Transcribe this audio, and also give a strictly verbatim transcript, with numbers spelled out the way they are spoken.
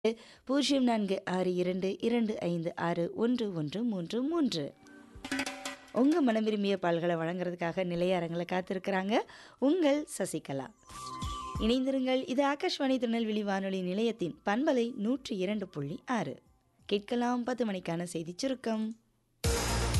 பூஜ்ஜியம் நான்கு ஆறு இரண்டு இரண்டு ஐந்து ஆறு ஒன்று ஒன்று மூன்று மூன்று. உங்கள் மனம் விரும்பிய பால்களை வழங்குறதுக்காக நிலைய அரங்கில் காத்திருக்கிறாங்க உங்கள் சசிகலா. இணைந்திருங்கள். இது ஆகாஷ்வாணி திருநெல்வேலி வானொலி நிலையத்தின் பண்பலை நூற்றி இரண்டு புள்ளி ஆறு. கேட்கலாம் பத்து மணிக்கான செய்தி சுருக்கம்.